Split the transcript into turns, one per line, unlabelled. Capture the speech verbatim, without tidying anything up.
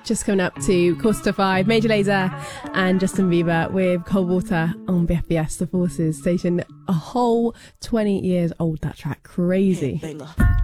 just coming up to quarter to five. Major Lazer and Justin Bieber with Cold Water on B F B S, The Forces station. A whole twenty years old, that track. Crazy.
Headbanger.